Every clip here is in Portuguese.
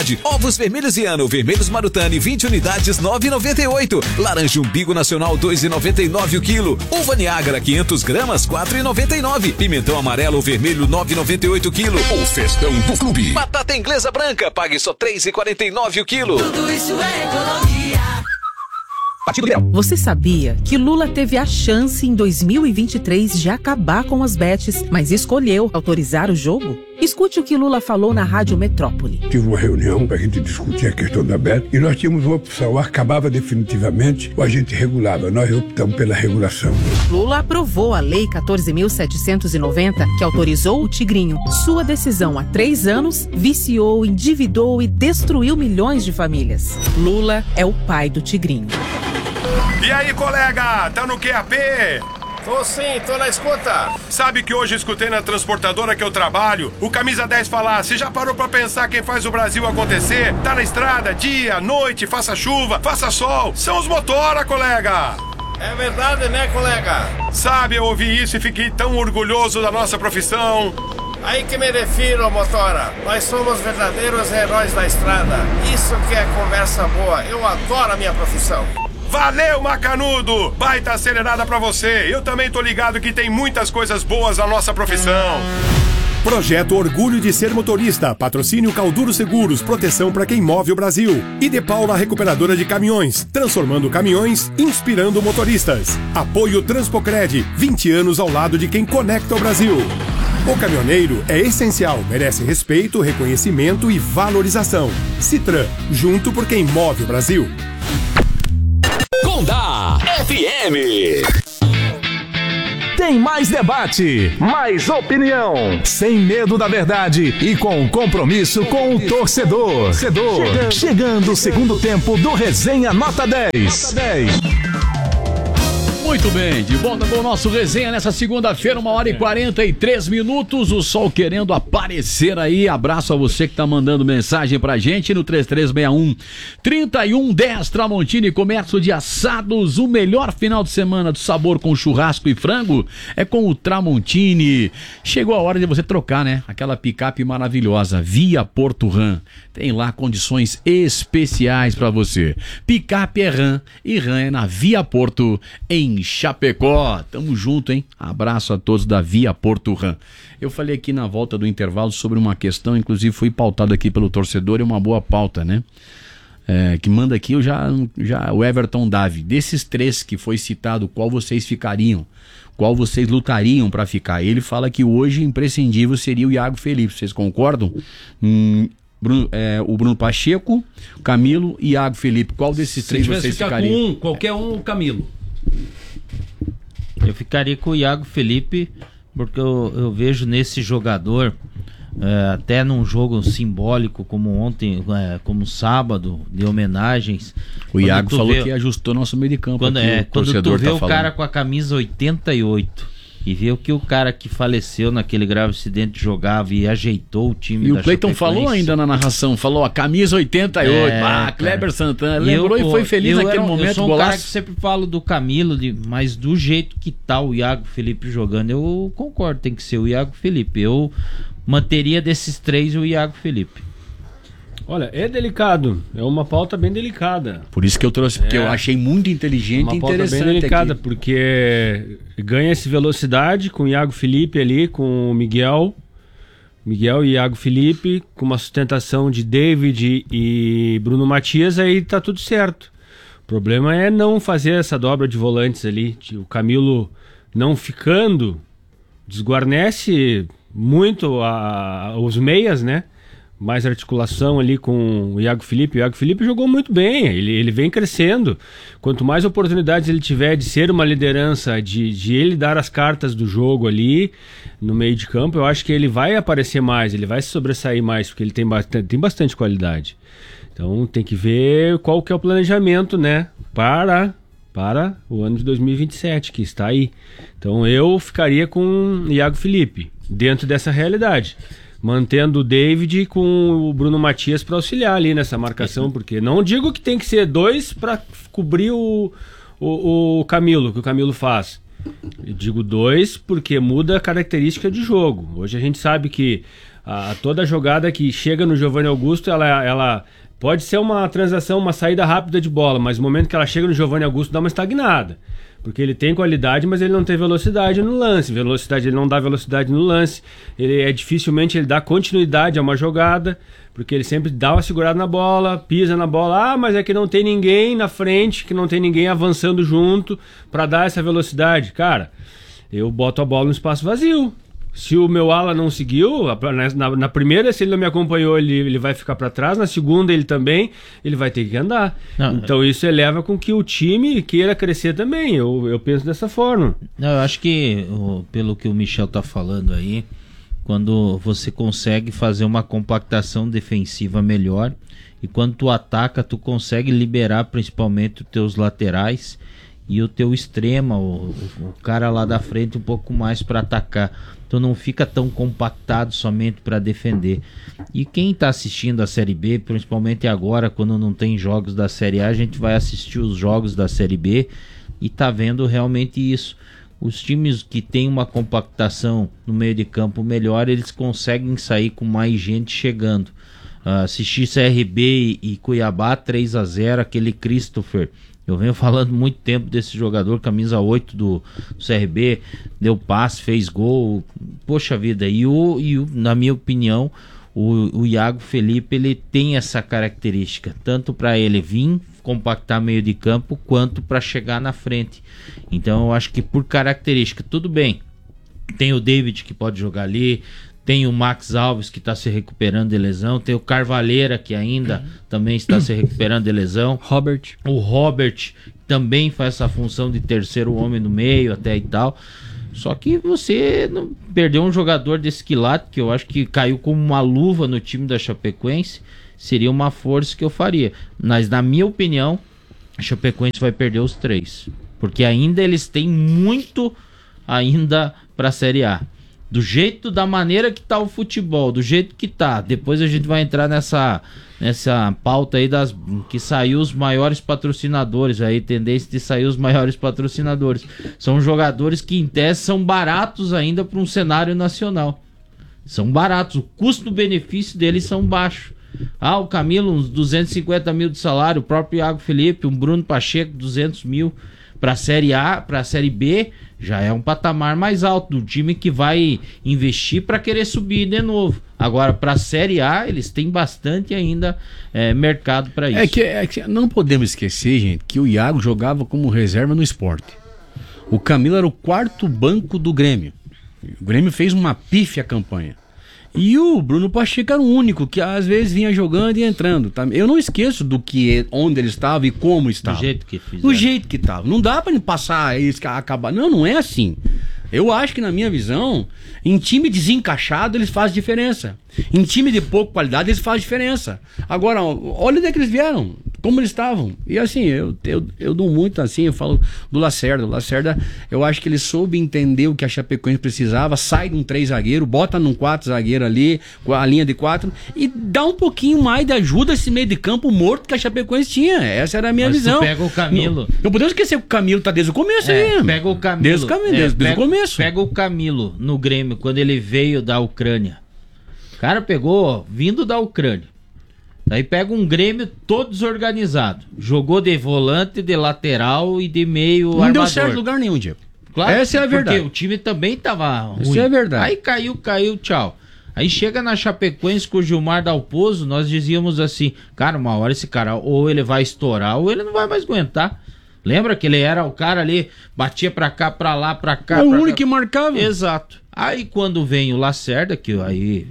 Ovos vermelhos Iano, vermelhos Marutani, 20 unidades, 9,98. Laranja Umbigo Nacional, 2,99 o quilo. Uva Niágara, 500 gramas, 4,99. Pimentão amarelo ou vermelho, 9,98 o quilo. O festão do clube. Batata inglesa branca, pague só 3,49 o quilo. Tudo isso é economia. Você sabia que Lula teve a chance em 2023 de acabar com as bets, mas escolheu autorizar o jogo? Escute o que Lula falou na Rádio Metrópole. Tive uma reunião para a gente discutir a questão da bet e nós tínhamos uma opção, ou acabava definitivamente ou a gente regulava. Nós optamos pela regulação. Lula aprovou a Lei 14.790, que autorizou o Tigrinho. Sua decisão há 3 anos viciou, endividou e destruiu milhões de famílias. Lula é o pai do Tigrinho. E aí, colega, tá no QAP? Tô sim, tô na escuta. Sabe que hoje escutei na transportadora que eu trabalho o Camisa 10 falar: você já parou pra pensar quem faz o Brasil acontecer? Tá na estrada, dia, noite, faça chuva, faça sol. São os motora, colega. É verdade, né, colega? Sabe, eu ouvi isso e fiquei tão orgulhoso da nossa profissão. Aí que me refiro, motora. Nós somos verdadeiros heróis da estrada. Isso que é conversa boa. Eu adoro a minha profissão. Valeu, Macanudo! Baita acelerada pra você. Eu também tô ligado que tem muitas coisas boas na nossa profissão. Projeto Orgulho de Ser Motorista. Patrocínio Calduro Seguros. Proteção para quem move o Brasil. E De Paula Recuperadora de Caminhões. Transformando caminhões, inspirando motoristas. Apoio Transpocred. 20 anos ao lado de quem conecta o Brasil. O caminhoneiro é essencial. Merece respeito, reconhecimento e valorização. Citran. Junto por quem move o Brasil. Condá FM. Tem mais debate, mais opinião, sem medo da verdade e com compromisso com o torcedor. Chegando o segundo tempo do Resenha Nota 10. Muito bem, de volta com o nosso Resenha nessa segunda-feira, 1h43, o sol querendo aparecer aí. Abraço a você que tá mandando mensagem pra gente no 3361-3110. Tramontini Comércio de Assados, o melhor final de semana do sabor com churrasco e frango é com o Tramontini. Chegou a hora de você trocar, né? Aquela picape maravilhosa, Via Porto Ram. Tem lá condições especiais pra você. Picape é Ram e Ram é na Via Porto, em Chapecó. Tamo junto, hein? Abraço a todos da Via Porto Ram. Eu falei aqui na volta do intervalo sobre uma questão, inclusive foi pautado aqui pelo torcedor, é uma boa pauta, né? Que manda aqui o Everton Davi. Desses 3 que foi citado, qual vocês ficariam? Qual vocês lutariam para ficar? Ele fala que hoje imprescindível seria o Iago Felipe. Vocês concordam? O Bruno Pacheco, Camilo e Iago Felipe. Qual desses 3 vocês ficariam? Qualquer um, o Camilo. Eu ficaria com o Iago Felipe, porque eu vejo nesse jogador, até num jogo simbólico como ontem, como sábado, de homenagens. O Iago falou que ajustou nosso meio de campo. Quando tu vê o cara com a camisa 88 e vê o que o cara que faleceu naquele grave acidente jogava e ajeitou o time. E o Cleiton falou ainda na narração, falou a camisa 88, Kleber Santana, lembrou e foi feliz naquele momento. Eu sou um cara que sempre falo do Camilo, mas do jeito que tá o Iago Felipe jogando, eu concordo, tem que ser o Iago Felipe. Eu manteria desses 3 o Iago Felipe. Olha, é delicado, é uma pauta bem delicada. Por isso que eu trouxe, porque eu achei muito inteligente e interessante. Uma pauta bem delicada, porque ganha-se velocidade com o Iago Felipe ali, com o Miguel e Iago Felipe, com uma sustentação de David e Bruno Matias, aí tá tudo certo. O problema é não fazer essa dobra de volantes ali, o Camilo não ficando, desguarnece muito os meias, né? Mais articulação ali com o Iago Felipe. O Iago Felipe jogou muito bem, ele vem crescendo. Quanto mais oportunidades ele tiver de ser uma liderança, de ele dar as cartas do jogo ali no meio de campo, eu acho que ele vai aparecer mais, ele vai se sobressair mais, porque ele tem bastante qualidade. Então tem que ver qual que é o planejamento, né, para o ano de 2027, que está aí. Então eu ficaria com o Iago Felipe, dentro dessa realidade, mantendo o David com o Bruno Matias para auxiliar ali nessa marcação, porque não digo que tem que ser 2 para cobrir o Camilo, que o Camilo faz. Eu digo 2 porque muda a característica de jogo. Hoje a gente sabe que Toda jogada que chega no Giovanni Augusto, ela pode ser uma transação, uma saída rápida de bola, mas no momento que ela chega no Giovanni Augusto dá uma estagnada. Porque ele tem qualidade, mas ele não tem velocidade no lance. Ele não dá velocidade no lance. Dificilmente ele dá continuidade a uma jogada, porque ele sempre dá uma segurada na bola, pisa na bola. Mas é que não tem ninguém na frente, que não tem ninguém avançando junto para dar essa velocidade. Cara, eu boto a bola no espaço vazio. Se o meu ala não seguiu, na primeira, se ele não me acompanhou, ele vai ficar para trás. Na segunda, ele vai ter que andar. Então isso eleva com que o time queira crescer também. Eu penso dessa forma. Eu acho que, pelo que o Michel tá falando aí, quando você consegue fazer uma compactação defensiva melhor e quando tu ataca, tu consegue liberar principalmente os teus laterais e o teu extrema, o cara lá da frente um pouco mais para atacar. Tu não fica tão compactado somente para defender. E quem está assistindo a Série B, principalmente agora, quando não tem jogos da Série A, a gente vai assistir os jogos da Série B e tá vendo realmente isso. Os times que têm uma compactação no meio de campo melhor, eles conseguem sair com mais gente chegando. Assistir CRB e Cuiabá 3-0, aquele Christopher. Eu venho falando muito tempo desse jogador, camisa 8 do CRB, deu passe, fez gol, poxa vida, na minha opinião, o Iago Felipe, ele tem essa característica, tanto para ele vir compactar meio de campo, quanto para chegar na frente. Então eu acho que por característica, tudo bem, tem o David que pode jogar ali, tem o Max Alves que está se recuperando de lesão, tem o Carvalheira que ainda também está se recuperando de lesão, o Robert também faz essa função de terceiro homem no meio até e tal. Só que você não perdeu um jogador desse quilate, que eu acho que caiu como uma luva no time da Chapecoense, seria uma força que eu faria. Mas na minha opinião, a Chapecoense vai perder os 3, porque ainda eles têm muito ainda para a Série A. Do jeito, da maneira que tá o futebol, do jeito que tá. Depois a gente vai entrar nessa pauta aí que saiu os maiores patrocinadores, aí tendência de sair os maiores patrocinadores. São jogadores que em tese são baratos ainda para um cenário nacional. São baratos, o custo-benefício deles são baixos. O Camilo, uns 250 mil de salário, o próprio Iago Felipe, um Bruno Pacheco, 200 mil. Para a Série A, para a Série B, já é um patamar mais alto do time que vai investir para querer subir de novo. Agora, para a Série A, eles têm bastante ainda mercado para isso. É que não podemos esquecer, gente, que o Iago jogava como reserva no Sport. O Camilo era o 4º banco do Grêmio. O Grêmio fez uma pífia campanha. E o Bruno Pacheco era o único que às vezes vinha jogando e entrando. Tá? Eu não esqueço onde ele estava e como estava. Do jeito que fizeram. Do jeito que estava. Não dá para ele passar e acabar. Não é assim. Eu acho que, na minha visão, em time desencaixado eles fazem diferença. Em time de pouca qualidade eles fazem diferença. Agora, olha onde é que eles vieram, como eles estavam. E assim, eu dou muito assim, eu falo do Lacerda. O Lacerda, eu acho que ele soube entender o que a Chapecoense precisava, sai de um 3 zagueiro, bota num 4 zagueiro ali, com a linha de 4, e dá um pouquinho mais de ajuda a esse meio de campo morto que a Chapecoense tinha. Essa era a minha visão. Pega o Camilo. Não podemos esquecer que o Camilo tá desde o começo aí. Pega o Camilo. Desde o começo. Pega o Camilo no Grêmio, quando ele veio da Ucrânia. O cara pegou, vindo da Ucrânia. Daí pega um Grêmio todo desorganizado. Jogou de volante, de lateral e de meio armador. Não deu certo em lugar nenhum, Diego. Claro, essa é a verdade. Porque o time também tava ruim. Isso é verdade. Aí caiu, tchau. Aí chega na Chapecoense com o Gilmar Dalpozo, nós dizíamos assim, cara, uma hora esse cara ou ele vai estourar ou ele não vai mais aguentar. Lembra que ele era o cara ali, batia pra cá, pra lá, pra cá. É o único que marcava. Exato. Aí quando vem o Lacerda, que aí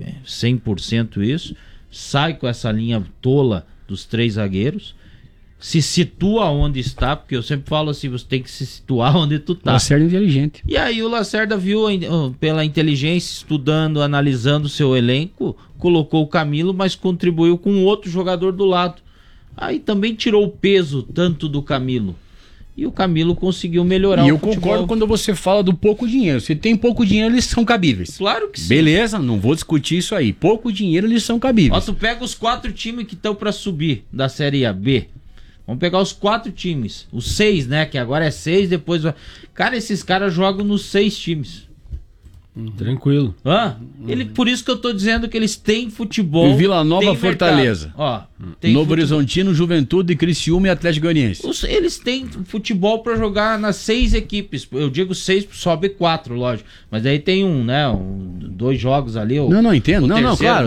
100% isso, sai com essa linha tola dos 3 zagueiros, se situa onde está, porque eu sempre falo assim, você tem que se situar onde tu tá. Lacerda é inteligente. E aí o Lacerda viu pela inteligência, estudando, analisando o seu elenco, colocou o Camilo, mas contribuiu com outro jogador do lado. Aí também tirou o peso tanto do Camilo. E o Camilo conseguiu melhorar o futebol. E eu concordo quando você fala do pouco dinheiro. Se tem pouco dinheiro, eles são cabíveis. Claro que sim. Beleza, não vou discutir isso aí. Pouco dinheiro, eles são cabíveis. Ó, tu pega os 4 times que estão pra subir da Série A B. Vamos pegar os 4 times. Os 6, né? Que agora é 6, depois... Cara, esses caras jogam nos 6 times. Tranquilo. Por isso que eu tô dizendo que eles têm futebol. E Vila Nova, tem Fortaleza. Tem Novo Horizontino, Juventude, Criciúma e Atlético Goianiense. Eles têm futebol pra jogar nas 6 equipes. Eu digo 6, sobe 4, lógico. Mas aí tem 2 jogos ali. Não, entendo. Não, claro.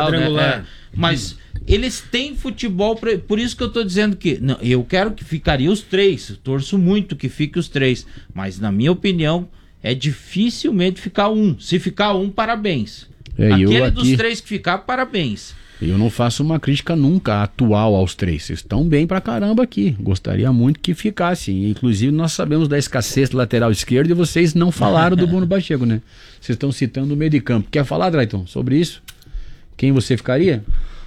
Mas eles têm futebol, por isso que eu tô dizendo que eu quero que ficaria os 3. Torço muito que fique os 3. Mas na minha opinião, é dificilmente ficar um. Se ficar um, parabéns. Aquele dos 3 que ficar, parabéns. Eu não faço uma crítica nunca atual aos 3. Vocês estão bem pra caramba aqui. Gostaria muito que ficassem. Inclusive, nós sabemos da escassez do lateral esquerdo e vocês não falaram do Bruno Pacheco, né? Vocês estão citando o meio de campo. Quer falar, Drayton, sobre isso? Quem você ficaria?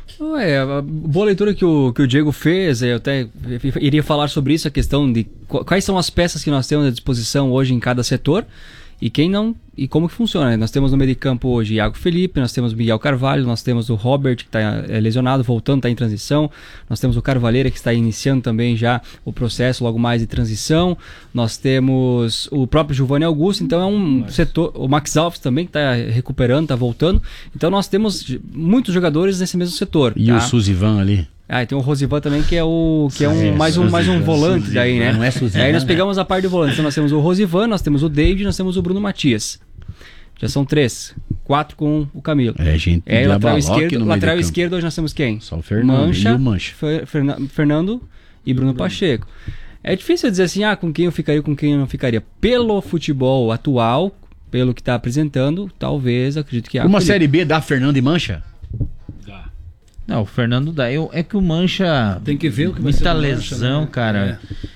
A boa leitura que o Diego fez, eu até iria falar sobre isso, a questão de quais são as peças que nós temos à disposição hoje em cada setor e quem não, e como que funciona. Nós temos no meio de campo hoje Iago Felipe, nós temos o Miguel Carvalho, nós temos o Robert que está lesionado, voltando, está em transição, nós temos o Carvalheira que está iniciando também já o processo logo mais de transição, nós temos o próprio Giovanni Augusto, então é um setor, o Max Alves também que está recuperando, está voltando, então nós temos muitos jogadores nesse mesmo setor. E o Suzivan ali? E tem o Rosivan também, que é mais um volante daí, né? Não é Suzivan, aí nós pegamos a parte de volante. Então nós temos o Rosivan, nós temos o David, nós temos o Bruno Matias. Já são 3. 4 com o Camilo. Gente. Lateral esquerdo hoje nós temos quem? Só o Fernando e o Mancha. Fernando e Bruno Pacheco. É difícil dizer assim, com quem eu ficaria, com quem eu não ficaria. Pelo futebol atual, pelo que está apresentando, talvez, acredito que... Uma Série B dá Fernando e Mancha? Não, o Fernando dá. É que o Mancha... Tem que ver o que vai ser. Muita lesão, Mancha, né? Cara.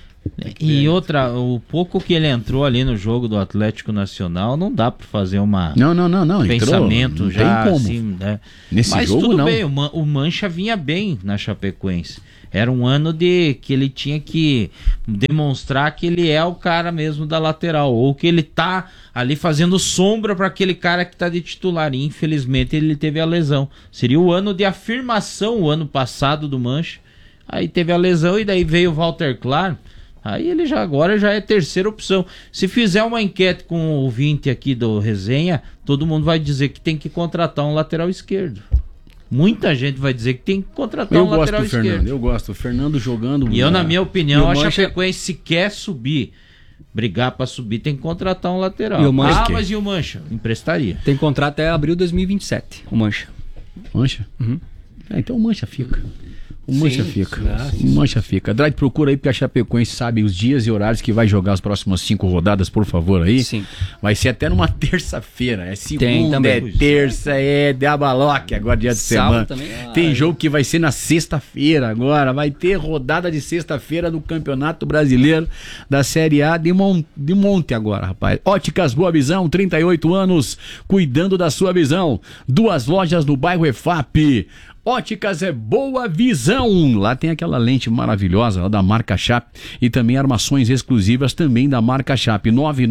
E outra, o pouco que ele entrou ali no jogo do Atlético Nacional, não dá pra fazer uma... Não. Pensamento entrou, já, tem como. Assim, né? Nesse mas jogo, tudo não. bem, o Mancha vinha bem na Chapecoense. Era um ano que ele tinha que demonstrar que ele é o cara mesmo da lateral, ou que ele tá ali fazendo sombra para aquele cara que tá de titular. E infelizmente ele teve a lesão. Seria o ano de afirmação, o ano passado do Mancha. Aí teve a lesão e daí veio o Walter Clar. Aí ele agora já é terceira opção. Se fizer uma enquete com o ouvinte aqui do Resenha, todo mundo vai dizer que tem que contratar um lateral esquerdo. Muita gente vai dizer que tem que contratar um lateral esquerdo. Fernando, eu gosto. O Fernando jogando... E eu, na minha opinião, a Chapecoense, se quer subir, brigar pra subir, tem que contratar um lateral. E o Mancha, mas e o Mancha? Emprestaria. Tem contrato até abril de 2027, o Mancha. Mancha? Uhum. Então o Mancha fica. O Mancha fica. O Mancha fica. Drake, procura aí, porque a Chapecoense sabe os dias e horários que vai jogar as próximas 5 rodadas, por favor, aí. Sim. Vai ser até numa terça-feira. É segunda, é terça, é diabaloque agora, dia de semana. Também. Tem jogo que vai ser na sexta-feira agora. Vai ter rodada de sexta-feira do Campeonato Brasileiro da Série A de monte agora, rapaz. Óticas Boa Visão, 38 anos, cuidando da sua visão. 2 lojas no bairro EFAP. Óticas é Boa Visão. Lá tem aquela lente maravilhosa lá da marca Chape e também armações exclusivas também da marca Chape.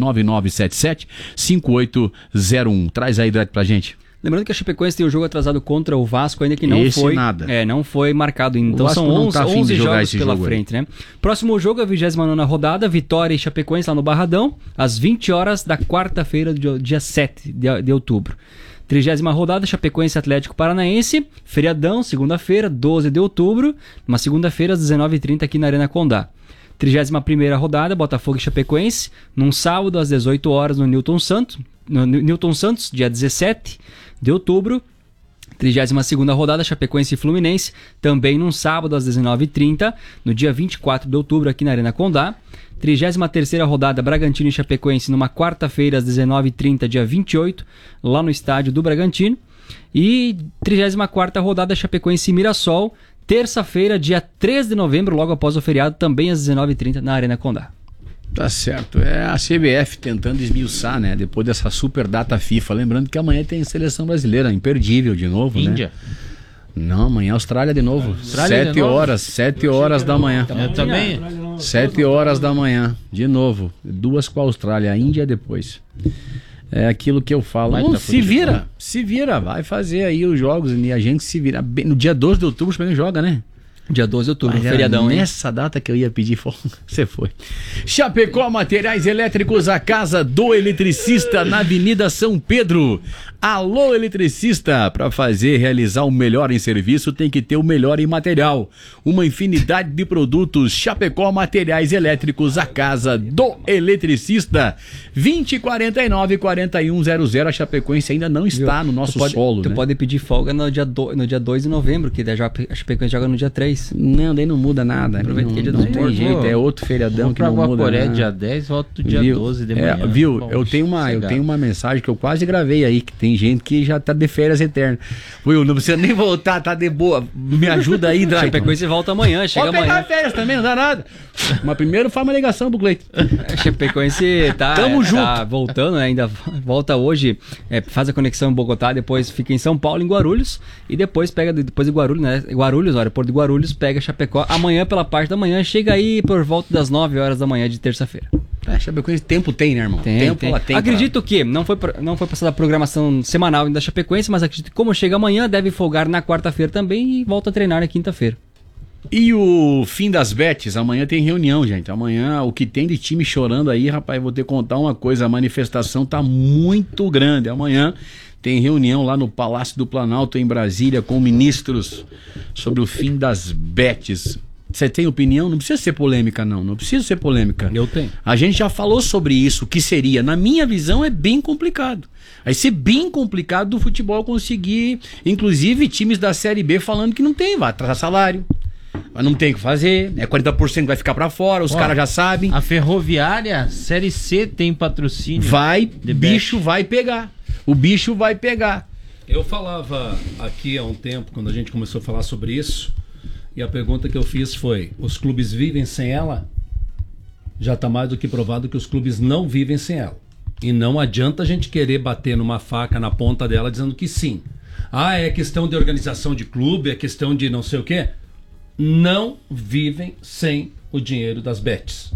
999775801. Traz aí direto pra gente. Lembrando que a Chapecoense tem o jogo atrasado contra o Vasco, ainda que não não foi marcado. Então são 11 jogos pela frente, né? Próximo jogo, a 29ª rodada, Vitória e Chapecoense lá no Barradão, às 20 horas da quarta-feira, dia 7 de outubro. 30ª rodada, Chapecoense Atlético Paranaense, feriadão, segunda-feira, 12 de outubro, uma segunda-feira às 19h30 aqui na Arena Condá. 31ª rodada, Botafogo e Chapecoense, num sábado às 18 horas no Newton Santos, dia 17 de outubro. 32ª rodada, Chapecoense e Fluminense, também num sábado às 19h30, no dia 24 de outubro aqui na Arena Condá. 33ª rodada, Bragantino e Chapecoense, numa quarta-feira às 19h30, dia 28, lá no estádio do Bragantino. E 34ª rodada, Chapecoense e Mirassol, terça-feira, dia 3 de novembro, logo após o feriado, também às 19h30, na Arena Condá. Tá certo, é a CBF tentando esmiuçar, né, depois dessa super data FIFA, lembrando que amanhã tem seleção brasileira, imperdível de novo, Índia. Né? Não, amanhã Austrália de novo. 7 horas da manhã. Eu também. 7 horas da manhã, de novo. 2 com a Austrália, a Índia depois. É aquilo que eu falo. Se vira, vai fazer aí os jogos e a gente se vira. No dia 12 de outubro o Flamengo joga, né? Dia 12 de outubro, feriadão, hein? Nessa data que eu ia pedir folga, você foi. Chapecó Materiais Elétricos, a casa do eletricista na Avenida São Pedro. Alô, eletricista, para realizar o melhor em serviço tem que ter o melhor em material. Uma infinidade de produtos. Chapecó Materiais Elétricos, a casa do eletricista. 2049-4100. A Chapecoense ainda não está no nosso solo, Tu pode pedir folga no dia 2 de novembro, que a Chapecoense joga no dia 3. Não, daí não muda nada. Aproveita que é dia não tem jeito, é outro feriadão que não muda. Guaporé dia 10, volta do dia 12 de manhã. Viu? Eu tenho uma mensagem que eu quase gravei aí, que tem gente que já tá de férias eternas. Will, não precisa nem voltar, tá de boa. Me ajuda aí, Drake. Chapecoense volta amanhã, chega amanhã. Pode pegar férias também, não dá nada. Mas primeiro faz uma ligação pro Cleiton. Chapecoense Tamo junto. Tá voltando, né? Ainda volta hoje, faz a conexão em Bogotá, depois fica em São Paulo, em Guarulhos, e depois pega, depois de Guarulhos, né? Guarulhos, aeroporto de Guarulhos, pega Chapecó. Amanhã, pela parte da manhã, chega aí por volta das 9 horas da manhã de terça-feira. Chapecoense, tempo tem, né, irmão? Tempo tem. Ela tem. Acredito que não foi passada a programação semanal da Chapecoense, mas acredito que como chega amanhã, deve folgar na quarta-feira também e volta a treinar na quinta-feira. E o fim das bets, amanhã tem reunião, gente. Amanhã, o que tem de time chorando aí, rapaz, vou ter que contar uma coisa, a manifestação tá muito grande. Amanhã tem reunião lá no Palácio do Planalto, em Brasília, com ministros sobre o fim das bets. Você tem opinião? Não precisa ser polêmica, não. Não precisa ser polêmica. Eu tenho. A gente já falou sobre isso, que seria, na minha visão, é bem complicado. Vai ser bem complicado do futebol conseguir, inclusive times da Série B falando que não tem, vai atrasar salário. Mas não tem o que fazer, 40% que vai ficar pra fora, os caras já sabem. A Ferroviária, Série C tem patrocínio. Bicho vai pegar. O bicho vai pegar. Eu falava aqui há um tempo, quando a gente começou a falar sobre isso, e a pergunta que eu fiz foi: os clubes vivem sem ela? Já está mais do que provado que os clubes não vivem sem ela. E não adianta a gente querer bater numa faca na ponta dela dizendo que sim. É questão de organização de clube, é questão de não sei o quê. Não vivem sem o dinheiro das bets.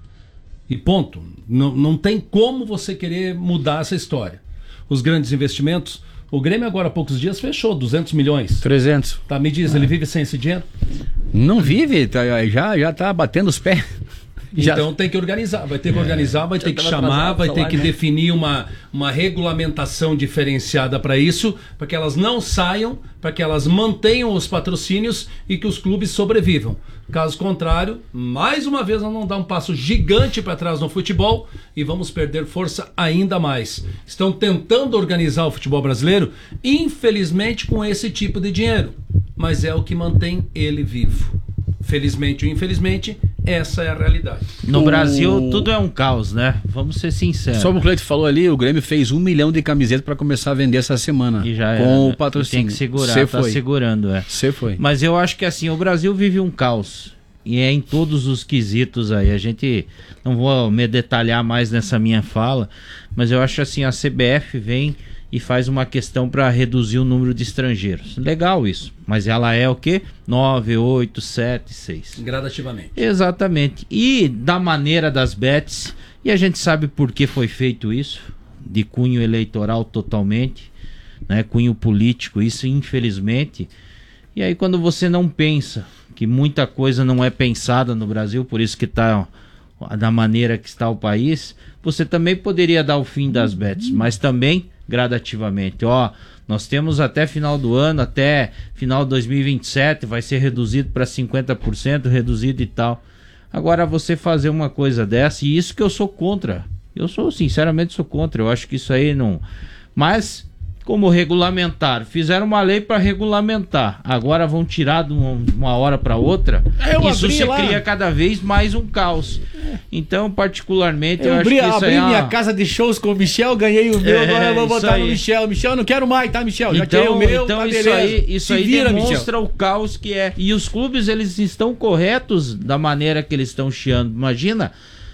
E ponto. Não tem como você querer mudar essa história. Os grandes investimentos... O Grêmio agora há poucos dias fechou 200 milhões. 300. Tá, me diz, ele vive sem esse dinheiro? Não vive, já tá batendo os pés. Então tem que organizar, vai ter que organizar, vai ter que chamar, vai ter que definir uma regulamentação diferenciada para isso, para que elas não saiam, para que elas mantenham os patrocínios e que os clubes sobrevivam. Caso contrário, mais uma vez nós vamos dar um passo gigante para trás no futebol e vamos perder força ainda mais. Estão tentando organizar o futebol brasileiro, infelizmente com esse tipo de dinheiro, mas é o que mantém ele vivo. Felizmente ou infelizmente, essa é a realidade. No Brasil, tudo é um caos, né? Vamos ser sinceros. Só o Cleiton falou ali, o Grêmio fez 1 milhão de camisetas para começar a vender essa semana. E já com o patrocínio. Tem que segurar, tá segurando, Você foi. Mas eu acho que assim, o Brasil vive um caos. E é em todos os quesitos aí. A gente, não vou me detalhar mais nessa minha fala, mas eu acho assim, a CBF vem e faz uma questão para reduzir o número de estrangeiros. Legal isso. Mas ela é o quê? 9, 8, 7, 6. Gradativamente. Exatamente. E da maneira das bets, e a gente sabe por que foi feito isso, de cunho eleitoral totalmente, né? Cunho político, isso infelizmente. E aí quando você não pensa que muita coisa não é pensada no Brasil, por isso que está da maneira que está o país, você também poderia dar o fim das bets, mas também gradativamente. Nós temos até final do ano, até final de 2027, vai ser reduzido para 50%, reduzido e tal. Agora você fazer uma coisa dessa, e isso que eu sou contra. Sinceramente sou contra. Eu acho que isso aí não... Mas, como regulamentar, fizeram uma lei para regulamentar. Agora vão tirar de uma hora para outra. Isso se cria cada vez mais um caos. Então, particularmente, eu acho que isso abri minha casa de shows com o Michel, ganhei o meu, agora eu vou botar no Michel. Michel, eu não quero mais, tá, Michel? Já tirei o meu, então tá, isso aí demonstra o caos que é. E os clubes, eles estão corretos da maneira que eles estão chiando. Imagina,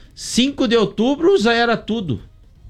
5 de outubro já era tudo.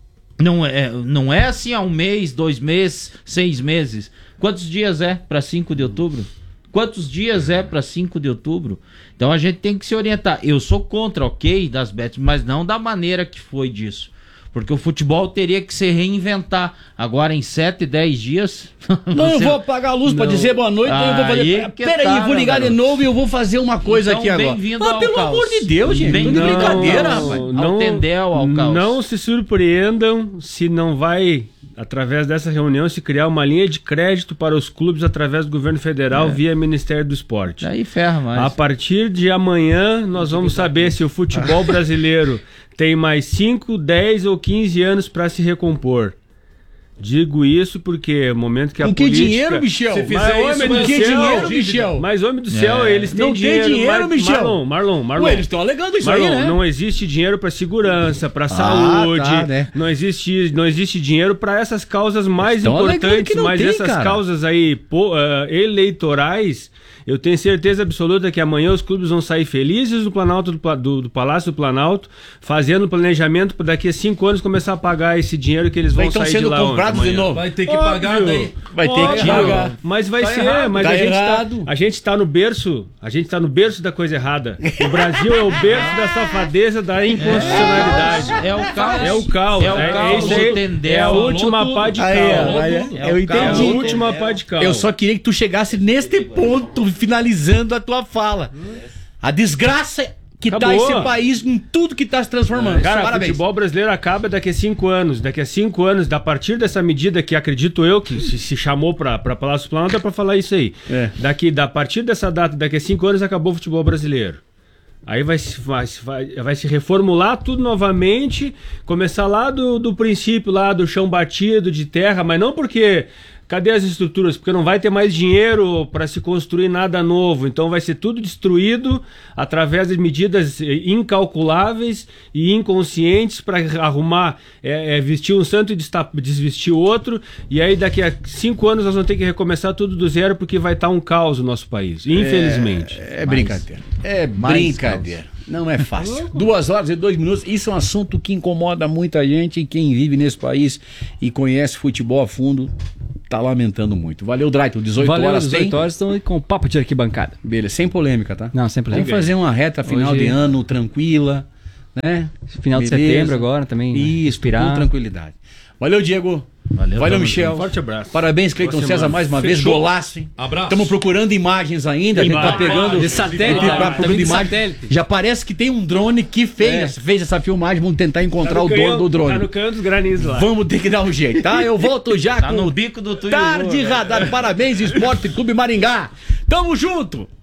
Não é assim há 1 mês, 2 meses, 6 meses. Quantos dias é para 5 de outubro? Quantos dias é para 5 de outubro? Então a gente tem que se orientar. Eu sou contra, ok, das bets, mas não da maneira que foi disso. Porque o futebol teria que se reinventar. Agora, em 7, 10 dias... Não, eu vou apagar a luz pra dizer boa noite, eu vou fazer... Peraí, vou ligar de novo e eu vou fazer uma coisa aqui agora. Bem-vindo ao pelo caos. amor de Deus, gente. Bem Não, brincadeira, rapaz. Não, ao tendel, ao caos. Não se surpreendam se não vai, através dessa reunião, se criar uma linha de crédito para os clubes através do governo federal via Ministério do Esporte. Aí ferra mais. A partir de amanhã, nós vamos saber se o futebol brasileiro tem mais 5, 10 ou 15 anos para se recompor. Digo isso porque no momento que a política... Com que dinheiro, Michel? Se fizer isso, com que dinheiro, Michel? Mas, homem do céu, eles têm não dinheiro. Não tem dinheiro, Michel? Marlon. Ué, eles estão alegando isso aí, né? Não existe dinheiro para segurança, para saúde. Tá, né? Não existe dinheiro para essas causas mais importantes, mas essas causas aí eleitorais... Eu tenho certeza absoluta que amanhã os clubes vão sair felizes do Planalto, do Palácio do Planalto, fazendo planejamento para daqui a 5 anos começar a pagar esse dinheiro que eles vão sair de lá. Sendo comprados de novo. Vai ter que pagar daí. Vai ter que pagar. Mas vai ser, errado, mas a gente tá no berço da coisa errada. O Brasil é o berço da safadeza, da inconstitucionalidade. É o caos. É o caos. É a última pá de cal. Eu entendi. É a última pá de cal. Eu só queria que tu chegasse neste ponto, finalizando a tua fala. A desgraça que tá esse país em tudo que tá se transformando. Cara, parabéns. O futebol brasileiro acaba daqui a 5 anos. Daqui a 5 anos, a partir dessa medida que acredito eu que se chamou pra Palácio do Planalto, é pra falar isso aí. A partir dessa data, daqui a 5 anos, acabou o futebol brasileiro. Aí vai se reformular tudo novamente, começar lá do princípio, lá do chão batido, de terra, mas não porque... Cadê as estruturas? Porque não vai ter mais dinheiro para se construir nada novo. Então vai ser tudo destruído através de medidas incalculáveis e inconscientes para arrumar, vestir um santo e desvestir o outro. E aí daqui a 5 anos nós vamos ter que recomeçar tudo do zero porque vai estar um caos no nosso país. Infelizmente. É brincadeira. É brincadeira. Não é fácil. 2 horas e 2 minutos. Isso é um assunto que incomoda muita gente. E quem vive nesse país e conhece futebol a fundo tá lamentando muito. Valeu, Drayton. 18 horas 18 horas estão com o papo de arquibancada. Beleza, sem polêmica, tá? Não, sem polêmica. Vamos fazer uma reta final de ano tranquila, né? Final de setembro agora também. Isso, inspirar. Com tranquilidade. Valeu, Diego. Valeu, Michel. Um forte abraço. Parabéns, Cleiton César, mais uma vez. Golaço, hein? Abraço. Estamos procurando imagens ainda. A gente tá pegando. De satélite. Já parece que tem um drone que fez essa filmagem. Vamos tentar encontrar o dono do drone. Tá no canto dos granizos lá. Vamos ter que dar um jeito, tá? Eu volto já com no bico do Tuiuju. Tarde Radar. Parabéns, Esporte Clube Maringá. Tamo junto.